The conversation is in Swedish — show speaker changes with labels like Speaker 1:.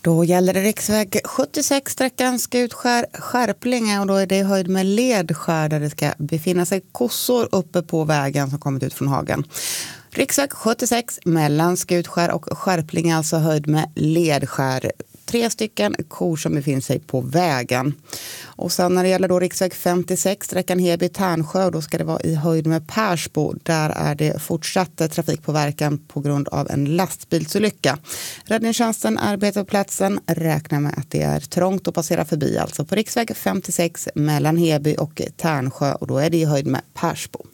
Speaker 1: Då gäller det riksväg 76 sträckan Skutskär-Skärplinge och då är det i höjd med Ledskär där det ska befinna sig kossor uppe på vägen som kommit ut från hagen. Riksväg 76 mellan Skutskär och Skärplinge, alltså höjd med Ledskär. 3 stycken kor som befinner sig på vägen. Och sen när det gäller då riksväg 56 sträckan Heby-Tärnsjö, då ska det vara i höjd med Persbo. Där är det fortsatt trafikpåverkan på grund av en lastbilsolycka. Räddningstjänsten arbetar på platsen, räknar med att det är trångt att passera förbi, alltså på riksväg 56 mellan Heby och Tärnsjö och då är det i höjd med Persbo.